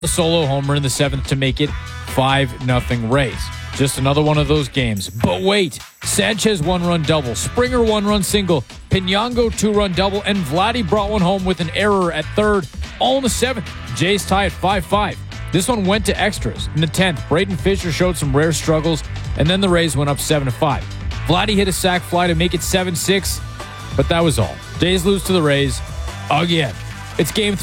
a solo homer in the 7th to make it 5-0 Rays. Just another one of those games. But wait, Sanchez 1-run double, Springer 1-run single, Pinango 2-run double, and Vladdy brought one home with an error at 3rd, all in the 7th. Jays tie at 5-5. This one went to extras. In the 10th, Braden Fisher showed some rare struggles, and then the Rays went up 7-5. Vladdy hit a sac fly to make it 7-6, but that was all. Jays lose to the Rays again. It's game 3.